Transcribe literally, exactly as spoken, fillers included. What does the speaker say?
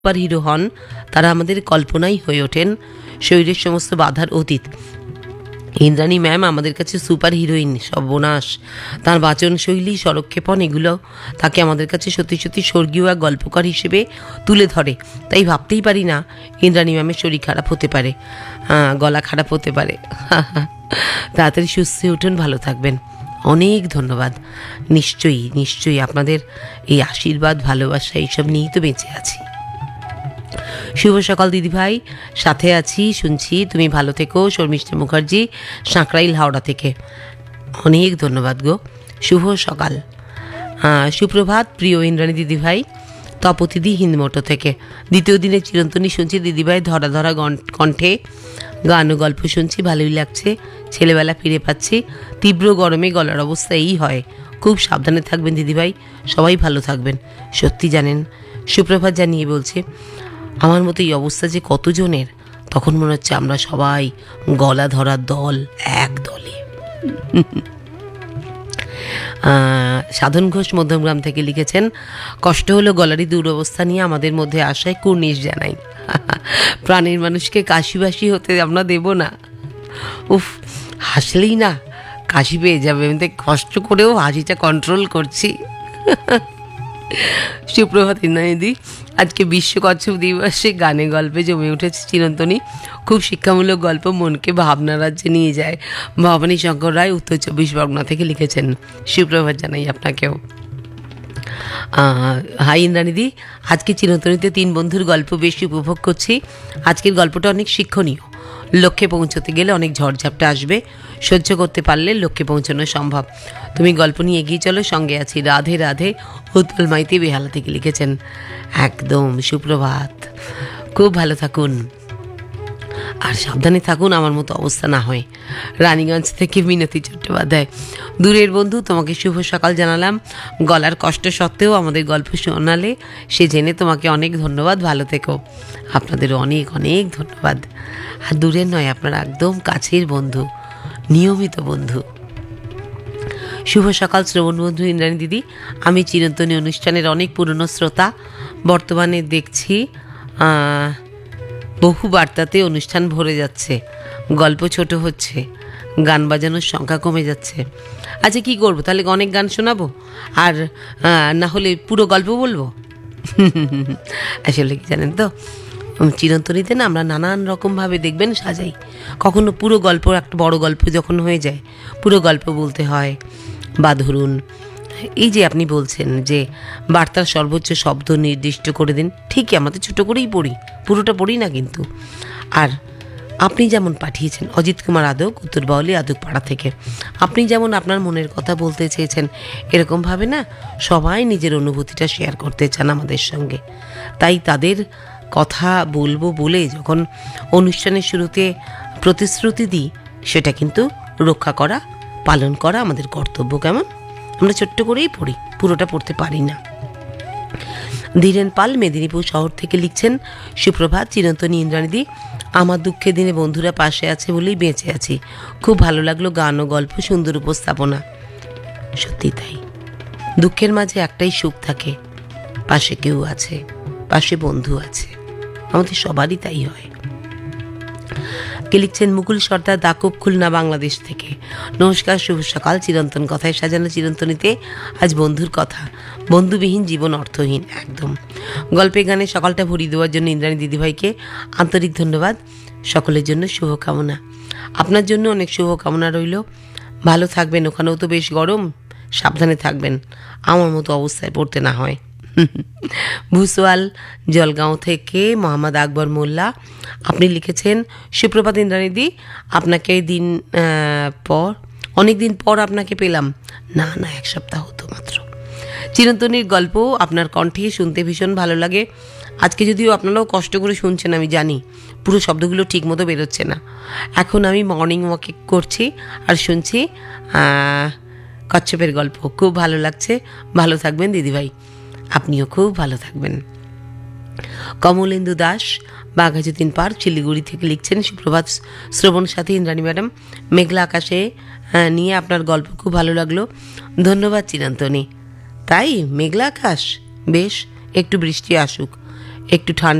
Super hero হন, তারা আমাদের কল্পনাই হয়ে ওঠেন, শরীরের সমস্ত বাধার অতীত। ইন্দ্রাণী ম্যাম আমাদের কাছে সুপার হিরোইন, সর্বনাশ। তার বাচন শৈলী, স্বরক্ষেপণ এগুলো তাকে আমাদের কাছে সত্যি সত্যি স্বর্গীয় এক গল্পকার হিসেবে তুলে ধরে। তাই ভাবতেই পারি না ইন্দ্রাণী ম্যামের শরীর খারাপ হতে পারে, গলা খারাপ হতে পারে। তাড়াতাড়ি সুস্থ হয়ে উঠুন, ভালো থাকবেন। অনেক ধন্যবাদ। নিশ্চয়ই নিশ্চয়ই আপনাদের এই আশীর্বাদ, ভালোবাসা এইসব নিয়েই তো বেঁচে আছি। শুভ সকাল দিদিভাই, সাথে আছি, শুনছি, তুমি ভালো থেকো। শর্মিষ্ঠা মুখার্জি, সাঁকরাইল, হাওড়া থেকে। অনেক ধন্যবাদ গো। শুভ সকাল, সুপ্রভাত প্রিয় ইন্দ্রাণী দিদিভাই। তপতিদি হিন্দমোটো থেকে। দ্বিতীয় দিনে চিরন্তনী শুনছি দিদিভাই, ধরা ধরা কণ্ঠে গান ও গল্প শুনছি, ভালোই লাগছে। ছেলেবেলা ফিরে পাচ্ছি। তীব্র গরমে গলার অবস্থা এই হয়। খুব সাবধানে থাকবেন দিদিভাই, সবাই ভালো থাকবেন। সত্যি জানেন, সুপ্রভাত জানিয়ে বলছে, আমার মতো এই অবস্থা যে কতজনের, তখন মনে হচ্ছে আমরা সবাই গলা ধরার দল, এক দলে। সাধন ঘোষ মধ্যমগ্রাম থেকে লিখেছেন, কষ্ট হলো গলারই দুরবস্থা নিয়ে আমাদের মধ্যে আসায় কুর্নিশ জানাই। প্রাণের মানুষকে কাশিবাসি হতে আমরা দেব না। উফ, হাসলেই না কাশি পেয়ে যাবে, এমনিতে কষ্ট করেও হাসিটা কন্ট্রোল করছি। সুপ্রভাত ইন্দ্রাণীদি, আজকে বিশ্ব কচ্ছপ দিবসে গানে গল্পে জমে উঠেছে চিরন্তনী। খুব শিক্ষামূলক গল্প মনকে ভাবনা রাজ্যে নিয়ে যায়। ভবানী শঙ্কর রায় উত্তর চব্বিশ পরগনা থেকে লিখেছেন। সুপ্রভাত জানাই আপনাকেও। হাই ইন্দ্রাণীদি, আজকে চিরন্তনীতে তিন বন্ধুর গল্প বেশি উপভোগ করছি। আজকের গল্পটা অনেক শিক্ষণীয়। লক্ষ্যে পৌঁছতে গেলে অনেক ঝড়ঝাপটা আসবে, সহ্য করতে পারলে লক্ষ্যে পৌঁছানো সম্ভব। তুমি গল্প নিয়ে এগিয়ে চলো, সঙ্গে আছি। রাধে রাধে, উৎপল মাইতি, বেহালা থেকে লিখেছেন। একদম সুপ্রভাত, খুব ভালো থাকুন আর সাবধানে থাকুন, আমার মতো অবস্থা না হয়। রানীগঞ্জ থেকে মিনতি চট্টোপাধ্যায়, দূরের বন্ধু, তোমাকে শুভ সকাল জানালাম। গলার কষ্ট সত্ত্বেও আমাদের গল্প শোনালে সে জেনে তোমাকে অনেক ধন্যবাদ, ভালো থেকো। আপনাদেরও অনেক অনেক ধন্যবাদ। আর দূরের নয়, আপনারা একদম কাছের বন্ধু, নিয়মিত বন্ধু। শুভ সকাল শ্রবণ বন্ধু ইন্দ্রাণী দিদি, আমি চিরন্তনী অনুষ্ঠানের অনেক পুরনো শ্রোতা। বর্তমানে দেখছি বহু বার্তাতে অনুষ্ঠান ভরে যাচ্ছে, গল্প ছোট হচ্ছে, গান বাজানোর সংখ্যা কমে যাচ্ছে। আচ্ছা কি করবো তাহলে, অনেক গান শোনাবো আর না হলে পুরো গল্প বলবো? আসলে কি জানেন তো, চিরন্তনীতে না আমরা নানান রকমভাবে দেখবেন সাজাই। কখনো পুরো গল্প, একটা বড় গল্প যখন হয়ে যায় পুরো গল্প বলতে হয়। বা ধরুন এই যে আপনি বলছেন যে বার্তার সর্বোচ্চ শব্দ নির্দিষ্ট করে দিন, ঠিকই আমরা তো ছোটো করেই পড়ি, পুরোটা পড়ি না কিন্তু। আর আপনি যেমন পাঠিয়েছেন, অজিত কুমার আদক, উত্তর বাউলি আদক পাড়া থেকে, আপনি যেমন আপনার মনের কথা বলতে চেয়েছেন, এরকমভাবে না সবাই নিজের অনুভূতিটা শেয়ার করতে চান আমাদের সঙ্গে। তাই তাদের কথা বলবো বলে যখন অনুষ্ঠানের শুরুতে প্রতিশ্রুতি দিই, সেটা কিন্তু রক্ষা করা, পালন করা আমাদের কর্তব্য। কেমন, আমরা ছোট্ট করেই পড়ি, পুরোটা পড়তে পারি না। ধীরেন পাল মেদিনীপুর শহর থেকে লিখছেন, সুপ্রভাত চিরন্তনী ইন্দ্রাণীদি, আমার দুঃখের দিনে বন্ধুরা পাশে আছে বলেই বেঁচে আছি। খুব ভালো লাগলো গান ও গল্প, সুন্দর উপস্থাপনা। সত্যি তাই, দুঃখের মাঝে একটাই সুখ থাকে, পাশে কেউ আছে, পাশে বন্ধু আছে। আমাদের সবারই তাই হয়। কে লিখছেন, মুকুল সর্দার, দাকুব, খুলনা, বাংলাদেশ থেকে। নমস্কার, শুভ সকাল। চিরন্তন কথায় সাজানো চিরন্তনীতে আজ বন্ধুর কথা। বন্ধুবিহীন জীবন অর্থহীন, একদম। গল্পে গানে সকালটা ভরিয়ে দেওয়ার জন্য ইন্দ্রাণী দিদিভাইকে আন্তরিক ধন্যবাদ। সকলের জন্য শুভকামনা। আপনার জন্য অনেক শুভকামনা রইল। ভালো থাকবেন, ওখানেও তো বেশ গরম, সাবধানে থাকবেন, আমার মতো অবস্থায় পড়তে না হয়। ভুসওয়াল জলগাঁও থেকে মোহাম্মদ আকবর মোল্লা, আপনি লিখেছেন, সুপ্রভাত ইন্দ্রাণীদি, আপনাকে দিন পর অনেক দিন পর আপনাকে পেলাম। না না এক সপ্তাহ হতো মাত্র। চিরন্তনীর গল্প আপনার কণ্ঠে শুনতে ভীষণ ভালো লাগে। আজকে যদিও আপনারাও কষ্ট করে শুনছেন, আমি জানি পুরো শব্দগুলো ঠিক মতো বেরোচ্ছে না। এখন আমি মর্নিং ওয়াকে করছি আর শুনছি কচ্ছপের গল্প, খুব ভালো লাগছে। ভালো থাকবেন দিদিভাই, আপনিও খুব ভালো থাকবেন। কমলেন্দু দাস, বাঘাযতীন পার্ক, শিলিগুড়ি থেকে লিখছেন, সুপ্রভাত শ্রবণ সাথী ইন্দ্রাণী ম্যাডাম, মেঘলা আকাশে নিয়ে আপনার গল্প খুব ভালো লাগলো। ধন্যবাদ চিরন্তনী। তাই মেঘলা আকাশ, বেশ একটু বৃষ্টি আসুক, একটু ঠান্ডা